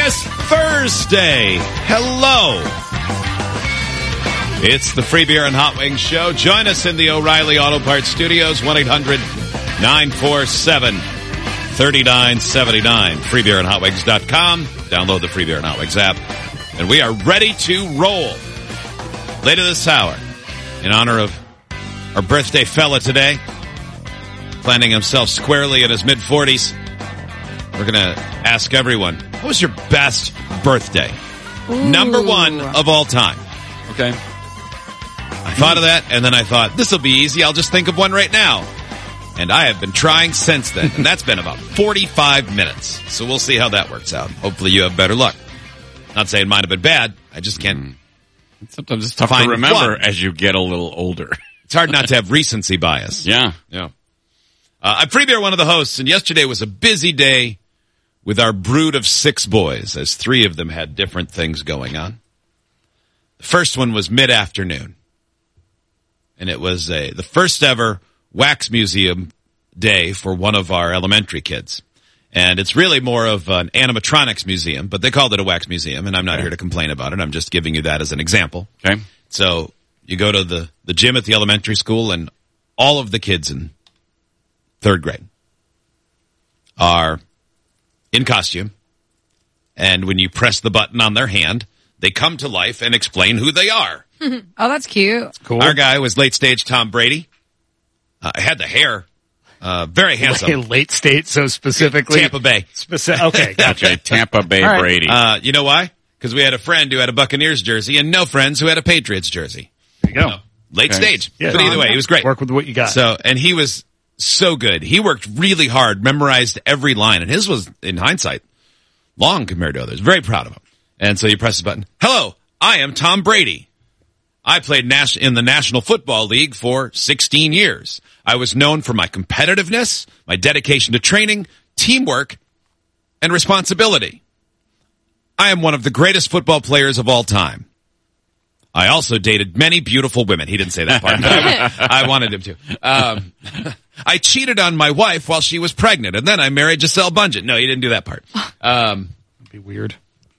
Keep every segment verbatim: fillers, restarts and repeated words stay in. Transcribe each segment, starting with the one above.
glorious Thursday. Hello. It's the Free Beer and Hot Wings Show. Join us in the O'Reilly Auto Parts Studios, one eight hundred nine four seven three nine seven nine. free beer and hot wings dot com. Download the Free Beer and Hot Wings app. And we are ready to roll. Later this hour, in honor of our birthday fella today, planting himself squarely in his mid-forties, we're going to ask everyone, what was your best birthday? Ooh. Number one of all time. Okay. I thought of that, and then I thought, this will be easy. I'll just think of one right now. And I have been trying since then, and that's been about forty-five minutes. So we'll see how that works out. Hopefully you have better luck. Not saying mine have been bad. I just can't. Mm. Sometimes it's tough find to remember one. As you get a little older. It's hard not to have recency bias. Yeah. Yeah. Uh, I'm Free Beer, one of the hosts, and yesterday was a busy day with our brood of six boys, as three of them had different things going on. The first one was mid-afternoon, and it was a the first ever wax museum day for one of our elementary kids. And it's really more of an animatronics museum, but they called it a wax museum, and I'm not okay. here to complain about it. I'm just giving you that as an example. Okay. So you go to the, the gym at the elementary school, and all of the kids in third grade are in costume, and when you press the button on their hand, they come to life and explain who they are. Oh, that's cute. That's cool. Our guy was late stage Tom Brady. Uh, had the hair. Uh, very handsome. Late state, so specifically? Tampa Bay. Speci- okay, gotcha. Okay, Tampa Bay right. Brady. Uh, you know why? Because we had a friend who had a Buccaneers jersey and no friends who had a Patriots jersey. There you go. No, late okay. stage. Yeah, but either way, he was great. Work with what you got. So, and he was so good. He worked really hard, memorized every line, and his was, in hindsight, long compared to others. Very proud of him. And so you press the button. Hello, I am Tom Brady. I played nas- in the National Football League for sixteen years. I was known for my competitiveness, my dedication to training, teamwork, and responsibility. I am one of the greatest football players of all time. I also dated many beautiful women. He didn't say that part. I, I wanted him to. Um, I cheated on my wife while she was pregnant, and then I married Giselle Bundchen. No, he didn't do that part. Um, That'd be weird.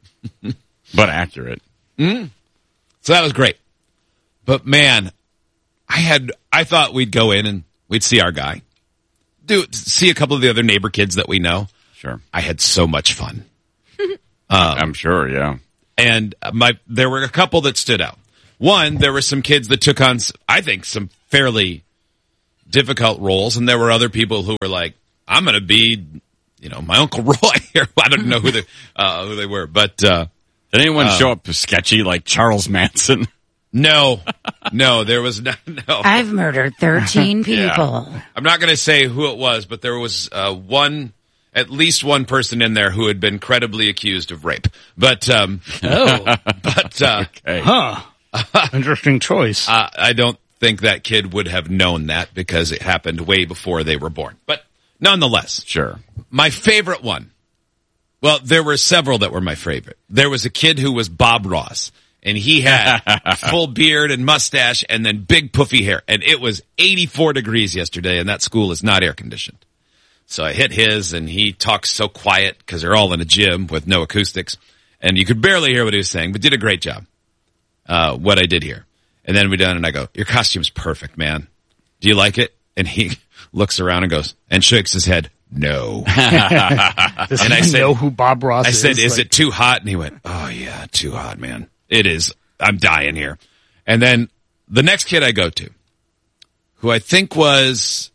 But accurate. Mm-hmm. So that was great. But man, I had, I thought we'd go in and we'd see our guy, do see a couple of the other neighbor kids that we know. Sure. I had so much fun. um, I'm sure, yeah. And my, there were a couple that stood out. One, there were some kids that took on, I think, some fairly difficult roles, and there were other people who were like, I'm going to be, you know, my Uncle Roy here. I don't know who they, uh, who they were, but, uh, did anyone uh, show up sketchy like Charles Manson? No, no, there was no, no. I've murdered thirteen people. Yeah. I'm not going to say who it was, but there was uh, one, at least one person in there who had been credibly accused of rape. But, um, oh, but, uh, okay. huh. Interesting choice. Uh, I don't think that kid would have known that because it happened way before they were born. But nonetheless, sure. My favorite one. Well, there were several that were my favorite. There was a kid who was Bob Ross. And he had full beard and mustache and then big puffy hair. And it was eighty-four degrees yesterday, and that school is not air conditioned. So I hit his, and he talks so quiet because they're all in a gym with no acoustics. And you could barely hear what he was saying, but did a great job, uh, what I did here. And then we done, and I go, your costume's perfect, man. Do you like it? And he looks around and goes, and shakes his head, no. Does and he I said, know who Bob Ross I is? said, is like- it too hot? And he went, oh, yeah, too hot, man. It is. I'm dying here. And then the next kid I go to, who I think was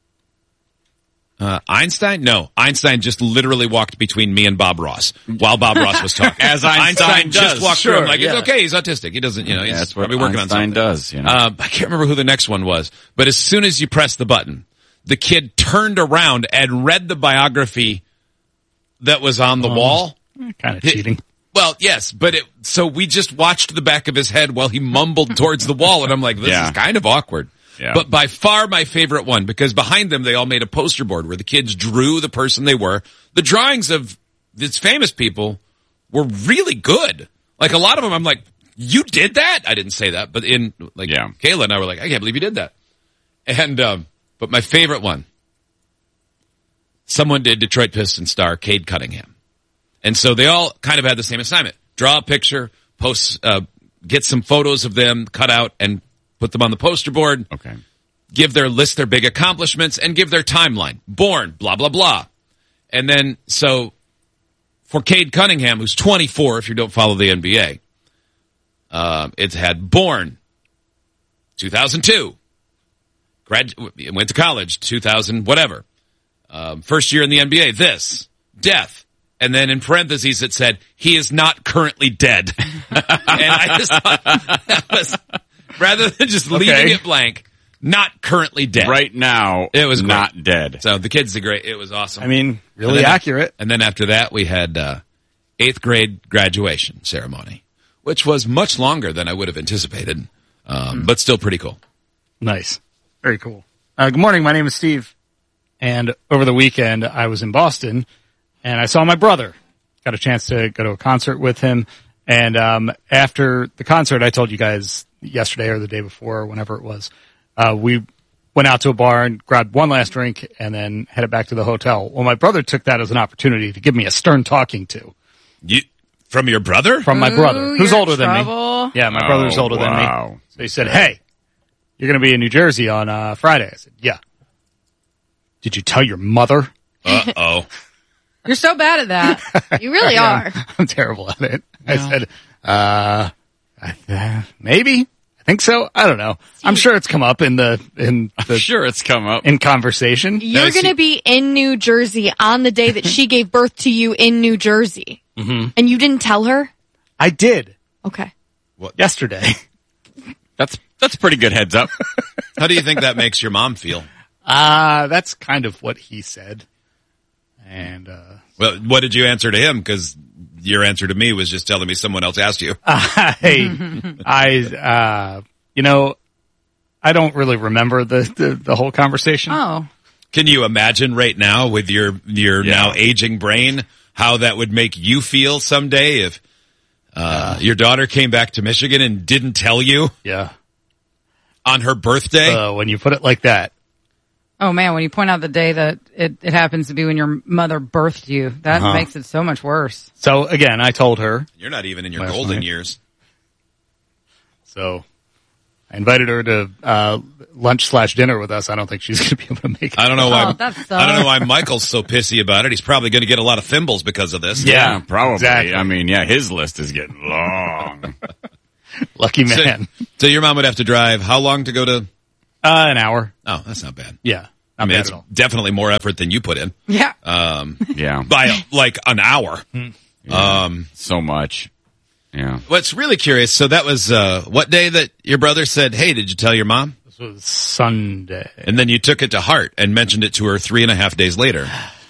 uh, Einstein? No, Einstein just literally walked between me and Bob Ross while Bob Ross was talking. As Einstein, Einstein does. just walked Sure, through. I'm like, yeah. it's okay, he's autistic. He doesn't, you know, he's yeah, that's what probably working Einstein on something. does. You know? uh, I can't remember who the next one was, but as soon as you press the button, the kid turned around and read the biography that was on the oh, wall. Kind of cheating. Well, yes, but it, so we just watched the back of his head while he mumbled towards the wall, and I'm like, this yeah. is kind of awkward. Yeah. But by far my favorite one, because behind them they all made a poster board where the kids drew the person they were. The drawings of these famous people were really good. Like a lot of them, I'm like, you did that? I didn't say that, but in like yeah. Kayla and I were like, I can't believe you did that. And um, but my favorite one, someone did Detroit Pistons star Cade Cunningham. And so they all kind of had the same assignment. Draw a picture, post, uh, get some photos of them, cut out, and put them on the poster board. Okay. Give their list their big accomplishments, and give their timeline. Born, blah, blah, blah. And then, so, for Cade Cunningham, who's twenty-four, if you don't follow the N B A, uh, it's had born, two thousand two. Grad, went to college, two thousand, whatever. Um, first year in the N B A, this, death. And then in parentheses it said, he is not currently dead. And I just thought that was, rather than just leaving Okay. it blank, not currently dead. Right now, It was not great. dead. So the kids did great. It was awesome. I mean, really And then- accurate. And then after that, we had uh, eighth grade graduation ceremony, which was much longer than I would have anticipated, um, but still pretty cool. Nice. Very cool. Uh, good morning. My name is Steve. And over the weekend, I was in Boston and I saw my brother. Got a chance to go to a concert with him. And um, after the concert, I told you guys yesterday or the day before, or whenever it was, uh, we went out to a bar and grabbed one last drink and then headed back to the hotel. Well, my brother took that as an opportunity to give me a stern talking to You from your brother? from my Ooh, brother, who's you're in older than me. trouble. Yeah, my brother's Oh, older than wow. me. So he said, hey, you're going to be in New Jersey on uh, Friday. I said, yeah. Did you tell your mother? Uh oh. You're so bad at that. You really are. I'm terrible at it. I said, uh, I, uh, maybe. I think so. I don't know. I'm sure it's come up in the, in the, Sure, it's come up. in conversation. You're No, see- going to be in New Jersey on the day that she gave birth to you in New Jersey. Mm-hmm. And you didn't tell her? I did Okay. yesterday. That's that's pretty good heads up. How do you think that makes your mom feel? Uh, that's kind of what he said. And, uh, Well, what did you answer to him? Because your answer to me was just telling me someone else asked you. I, I, uh, you know, I don't really remember the, the, the whole conversation. Oh. Can you imagine right now with your your Yeah. now aging brain how that would make you feel someday if uh, your daughter came back to Michigan and didn't tell you Yeah. on her birthday? Uh, when you put it like that. Oh man, when you point out the day that it, it happens to be when your mother birthed you, that Uh-huh. makes it so much worse. So again, I told her, You're not even in your Last golden night. years. so I invited her to, uh, lunch slash dinner with us. I don't think she's going to be able to make it. I don't know why. Oh, that sucks. I don't know why Michael's so pissy about it. He's probably going to get a lot of thimbles because of this. Yeah, Yeah, probably. exactly. I mean, yeah, his list is getting long. Lucky So, man. so your mom would have to drive how long to go to? Uh, an hour. Oh, that's not bad. Yeah. I Not mean, bad it's at all. definitely more effort than you put in Yeah. Yeah, by like an hour. Um, so much. Yeah. what's really curious. So that was uh, what day that your brother said, "Hey, did you tell your mom?" This was Sunday. And then you took it to heart and mentioned it to her three and a half days later.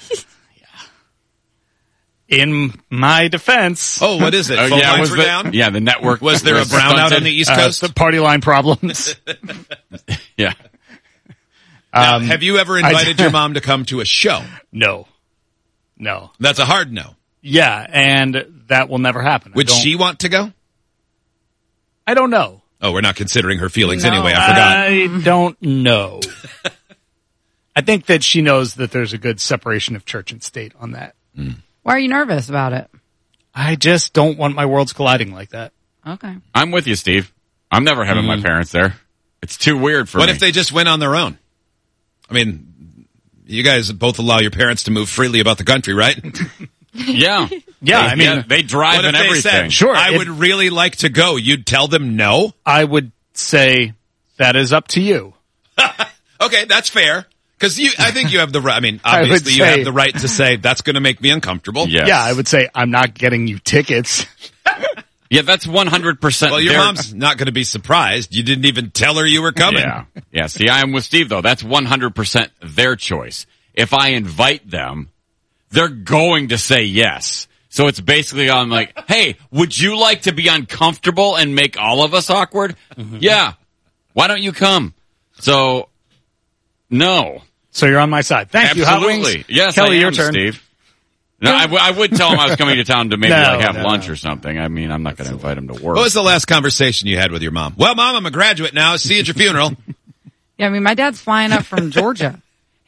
In my defense, Oh, what is it? Oh, Phone yeah, lines was were the, down? yeah, the network. Was there a brownout stunted. on the East uh, Coast? the party line problems. Yeah. Now, Um, have you ever invited your mom to come to a show? no. No. That's a hard no. Yeah, and that will never happen. I Would don't- she want to go? I don't know. Oh, we're not considering her feelings No. anyway. I forgot. I don't know. I think that she knows that there's a good separation of church and state on that. Why are you nervous about it? I just don't want my worlds colliding like that. Okay. I'm with you, Steve. I'm never having my parents there. It's too weird for What me. if they just went on their own? I mean, you guys both allow your parents to move freely about the country, right? Yeah. Yeah, I mean, yeah, they drive What if and they everything. said, Sure, I if- would really like to go. You'd tell them no? I would say that is up to you. Okay, that's fair. Because you, I think you have the right. I mean, I would obviously you say- have the right to say that's going to make me uncomfortable. Yes. Yeah, I would say I'm not getting you tickets. Yeah, that's one hundred percent. Well, your their- mom's not going to be surprised. You didn't even tell her you were coming. Yeah. Yeah. See, I am with Steve though. That's one hundred percent their choice. If I invite them, they're going to say yes. So it's basically I'm like, hey, would you like to be uncomfortable and make all of us awkward? Yeah. Why don't you come? So, no. So you're on my side. Thank you, Hot Absolutely. Wings. Yes, Kelly, I am, your turn. Steve. No, I, w- I would tell him I was coming to town to maybe No, like have no, lunch no. or something. I mean, I'm not going to invite him to work. What was the last conversation you had with your mom? Well, Mom, I'm a graduate now. See you at your funeral. Yeah, I mean, my dad's flying up from Georgia.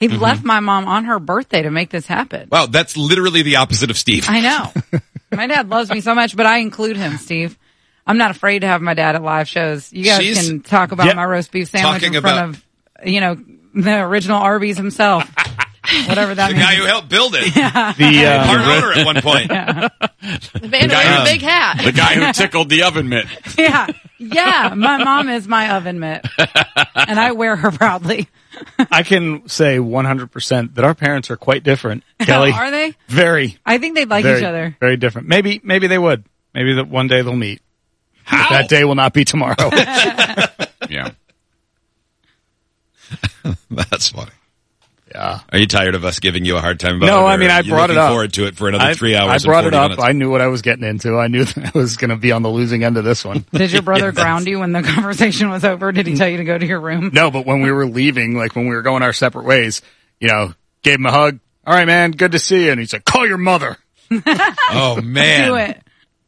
He Mm-hmm. left my mom on her birthday to make this happen. Wow, that's literally the opposite of Steve. I know. My dad loves me so much, but I include him, Steve. I'm not afraid to have my dad at live shows. You guys She's- can talk about Yep. my roast beef sandwich Talking in front about- of, you know, the original Arby's himself. Whatever that The means. guy who helped build it. The uh, Part owner at one point. The man guy wearing who- a big hat. The guy who tickled the oven mitt. Yeah. Yeah. My mom is my oven mitt. And I wear her proudly. I can say one hundred percent that our parents are quite different. Kelly, Are they? very, I think they'd like very, each other. very different. Maybe, maybe they would. Maybe that one day they'll meet. How? That day will not be tomorrow. Yeah. That's funny. Yeah. Are you tired of us giving you a hard time about No, it? I or mean, I are you brought it looking up. forward to it for another I, three hours I and brought it forty up. minutes. I knew what I was getting into. I knew that I was going to be on the losing end of this one. Did your brother ground you when the conversation was over? Did he tell you to go to your room? No, but when we were leaving, like when we were going our separate ways, you know, gave him a hug. All right, man, good to see you. And he's like, call your mother. Oh, man. Do it.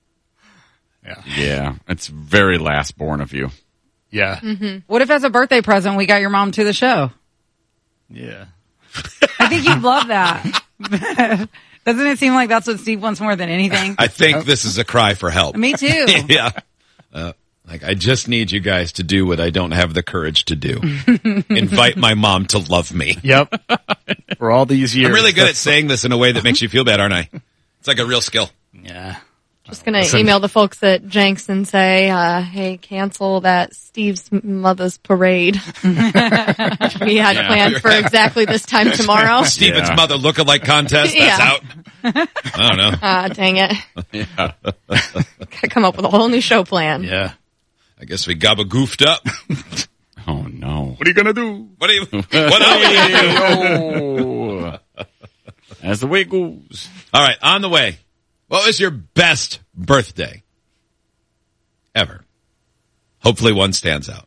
Yeah. It's very last born of you. Yeah. What if as a birthday present we got your mom to the show? Yeah. I think you'd love that. Doesn't it seem like that's what Steve wants more than anything? I think this is a cry for help. Me too. Yeah. Uh, like, I just need you guys to do what I don't have the courage to do. Invite my mom to love me. Yep. For all these years. I'm really good at That's- saying this in a way that makes you feel bad, aren't I? It's like a real skill. Yeah. Just gonna Listen. email the folks at Jenks and say, uh, hey, cancel that Steve's mother's parade. We had Yeah. planned for exactly this time tomorrow. Stephen's Yeah. mother lookalike contest, that's Yeah. out. I don't know. Ah, dang it. Yeah. Gotta come up with a whole new show plan. Yeah. I guess we gabba goofed up. Oh, no. What are you going to do? What are you, what are we Oh. As the way goes. All right, on the way. What was your best birthday ever? Hopefully one stands out.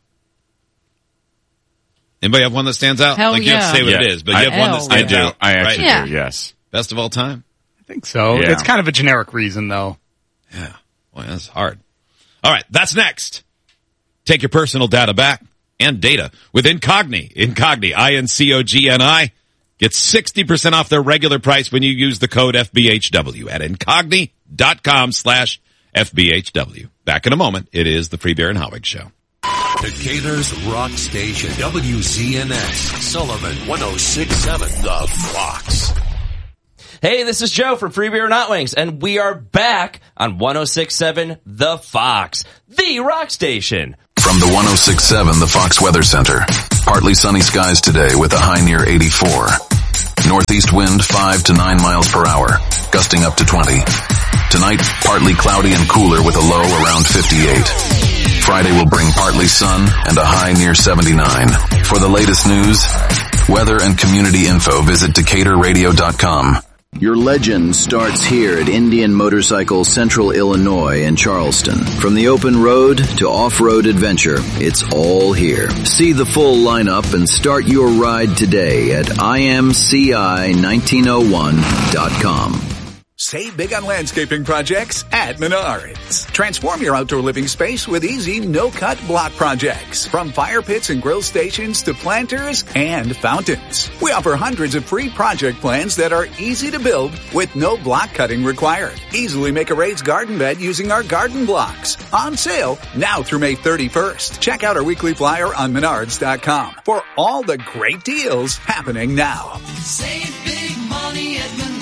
Anybody have one that stands out? Hell like you have to yeah. say what it Yeah. is, but you have I- one that I stands I do. out. I actually right? Yeah. do, yes. Best of all time? I think so. Yeah. It's kind of a generic reason, though. Yeah. Boy, that's hard. All right, that's next. Take your personal data back and data with Incogni. Incogni, I N C O G N I. Get sixty percent off their regular price when you use the code F B H W at incogni.com slash FBHW. Back in a moment. It is the Free Beer and Howig Show. Decatur's Rock Station, W Z N S, Sullivan, one oh six point seven, The Fox. Hey, this is Joe from Free Beer and Hot Wings, and we are back on one oh six point seven The Fox, the rock station. From the one oh six point seven The Fox Weather Center. Partly sunny skies today with a high near eighty-four. Northeast wind five to nine miles per hour, gusting up to twenty. Tonight, partly cloudy and cooler with a low around fifty-eight. Friday will bring partly sun and a high near seventy-nine. For the latest news, weather and community info, visit Decatur Radio dot com. Your legend starts here at Indian Motorcycle Central Illinois in Charleston. From the open road to off-road adventure, it's all here. See the full lineup and start your ride today at I M C I nineteen oh one dot com. Save big on landscaping projects at Menards. Transform your outdoor living space with easy, no-cut block projects. From fire pits and grill stations to planters and fountains. We offer hundreds of free project plans that are easy to build with no block cutting required. Easily make a raised garden bed using our garden blocks. On sale now through May thirty-first. Check out our weekly flyer on Menards dot com for all the great deals happening now. Save big money at Menards.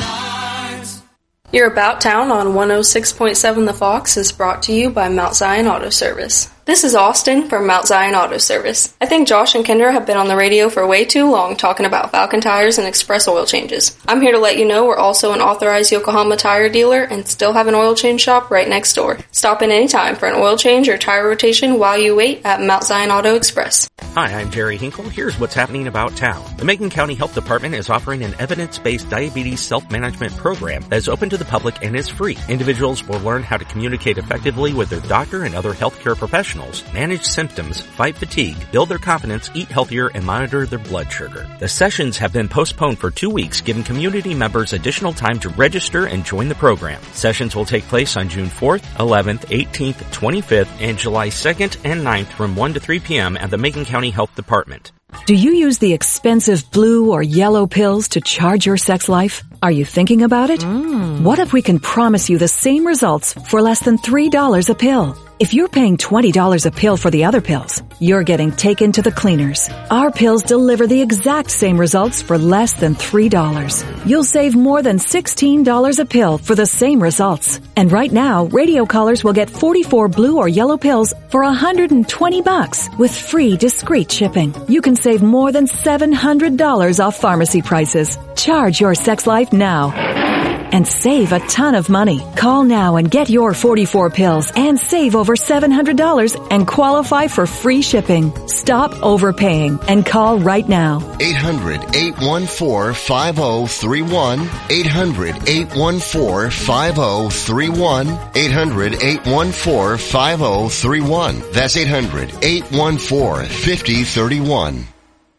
Your About Town on one oh six point seven The Fox is brought to you by Mount Zion Auto Service. This is Austin from Mount Zion Auto Service. I think Josh and Kendra have been on the radio for way too long talking about Falcon tires and express oil changes. I'm here to let you know we're also an authorized Yokohama tire dealer and still have an oil change shop right next door. Stop in anytime for an oil change or tire rotation while you wait at Mount Zion Auto Express. Hi, I'm Jerry Hinkle. Here's what's happening about town. The Macon County Health Department is offering an evidence-based diabetes self-management program that is open to the public and is free. Individuals will learn how to communicate effectively with their doctor and other healthcare professionals, manage symptoms, fight fatigue, build their confidence, eat healthier, and monitor their blood sugar. The sessions have been postponed for two weeks, giving community members additional time to register and join the program. Sessions will take place on June fourth, eleventh, eighteenth, twenty-fifth, and July second and ninth from one to three p.m. at the Macon County Health Department. Do you use the expensive blue or yellow pills to charge your sex life? Are you thinking about it? Mm. What if we can promise you the same results for less than three dollars a pill? If you're paying twenty dollars a pill for the other pills, you're getting taken to the cleaners. Our pills deliver the exact same results for less than three dollars. You'll save more than sixteen dollars a pill for the same results. And right now, radio callers will get forty-four blue or yellow pills for one hundred twenty bucks with free discreet shipping. You can save more than seven hundred dollars off pharmacy prices. Charge your sex life now and save a ton of money. Call now and get your forty-four pills and save over seven hundred dollars and qualify for free shipping. Stop overpaying and call right now. eight hundred, eight one four, five oh three one. eight hundred, eight one four, five oh three one. eight hundred, eight one four, five oh three one. That's eight hundred, eight one four, five oh three one.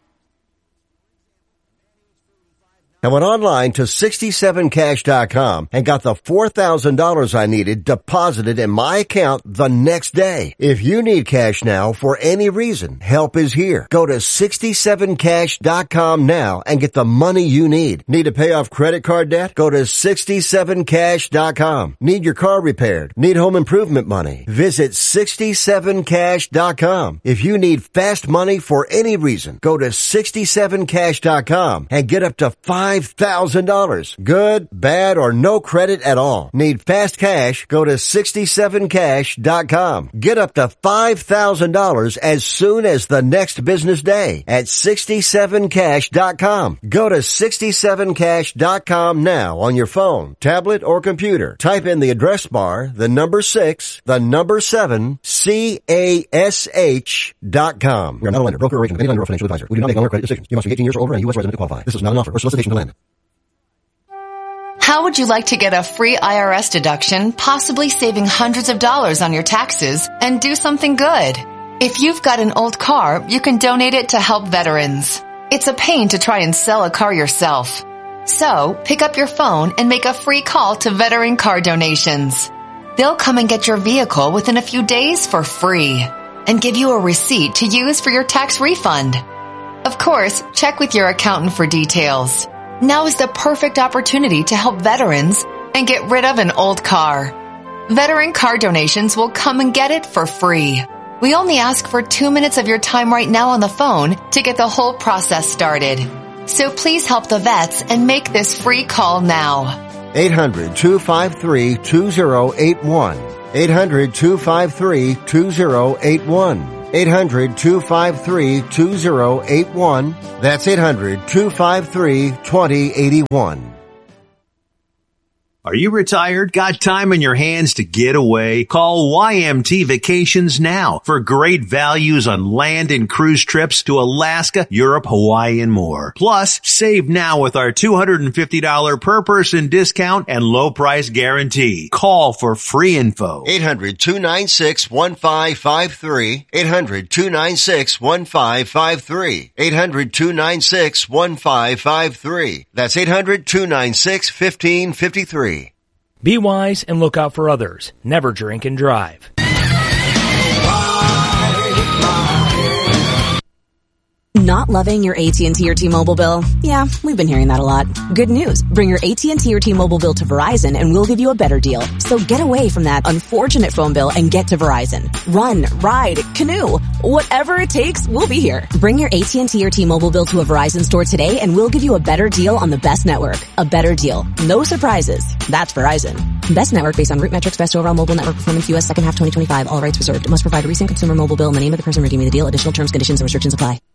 I went online to sixty-seven cash dot com and got the four thousand dollars I needed deposited in my account the next day. If you need cash now for any reason, help is here. Go to sixty-seven cash dot com now and get the money you need. Need to pay off credit card debt? Go to sixty-seven cash dot com. Need your car repaired? Need home improvement money? Visit sixty-seven cash dot com. If you need fast money for any reason, go to sixty-seven cash dot com and get up to five thousand dollars. Good, bad, or no credit at all. Need fast cash? Go to sixty-seven cash dot com. Get up to five thousand dollars as soon as the next business day at sixty-seven cash dot com. Go to sixty-seven cash dot com now on your phone, tablet, or computer. Type in the address bar, the number six, the number seven, C A S H dot com. We are not a lender, broker, or agent of any lender or financial advisor. We do not make loan or credit decisions. You must be eighteen years or older and a U S resident to qualify. This is not an offer or solicitation to lend. How would you like to get a free I R S deduction, possibly saving hundreds of dollars on your taxes, and do something good? If you've got an old car, you can donate it to help veterans. It's a pain to try and sell a car yourself. So, pick up your phone and make a free call to Veteran Car Donations. They'll come and get your vehicle within a few days for free and give you a receipt to use for your tax refund. Of course, check with your accountant for details. Now is the perfect opportunity to help veterans and get rid of an old car. Veteran Car Donations will come and get it for free. We only ask for two minutes of your time right now on the phone to get the whole process started. So please help the vets and make this free call now. eight hundred, two five three, two oh eight one. eight hundred, two five three, two oh eight one. eight hundred, two five three, two oh eight one. That's eight hundred, two five three, two oh eight one. Are you retired? Got time in your hands to get away? Call Y M T Vacations now for great values on land and cruise trips to Alaska, Europe, Hawaii, and more. Plus, save now with our two hundred fifty dollars per person discount and low price guarantee. Call for free info. eight hundred, two nine six, one five five three. eight hundred, two nine six, one five five three. eight hundred, two nine six, one five five three. That's eight hundred, two nine six, one five five three. Be wise and look out for others. Never drink and drive. Not loving your A T and T or T-Mobile bill? Yeah, we've been hearing that a lot. Good news. Bring your A T and T or T-Mobile bill to Verizon and we'll give you a better deal. So get away from that unfortunate phone bill and get to Verizon. Run, ride, canoe. Whatever it takes, we'll be here. Bring your A T and T or T-Mobile bill to a Verizon store today and we'll give you a better deal on the best network. A better deal. No surprises. That's Verizon. Best network based on root metrics, best overall mobile network performance, U S second half twenty twenty-five. All rights reserved. Must provide a recent consumer mobile bill in the name of the person redeeming the deal. Additional terms, conditions, and restrictions apply.